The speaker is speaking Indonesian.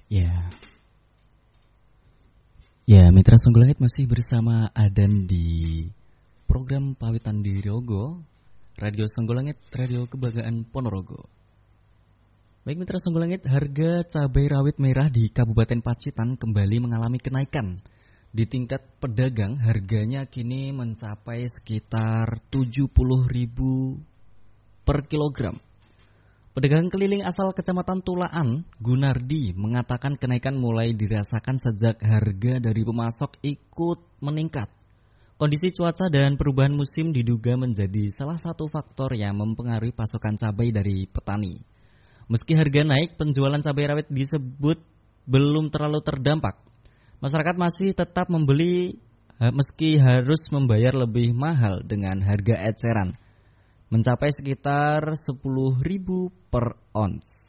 Ya, ya Mitra Songgolangit masih bersama Adan di program Pawitan di Rogo, Radio Songgolangit, Radio Kebanggaan Ponorogo. Baik Mitra Songgolangit, harga cabai rawit merah di Kabupaten Pacitan kembali mengalami kenaikan. Di tingkat pedagang, harganya kini mencapai sekitar 70.000 per kilogram. Pedagang keliling asal Kecamatan Tulaan, Gunardi, mengatakan kenaikan mulai dirasakan sejak harga dari pemasok ikut meningkat. Kondisi cuaca dan perubahan musim diduga menjadi salah satu faktor yang mempengaruhi pasokan cabai dari petani. Meski harga naik, penjualan cabai rawit disebut belum terlalu terdampak. Masyarakat masih tetap membeli meski harus membayar lebih mahal dengan harga eceran mencapai sekitar 10.000 per ons.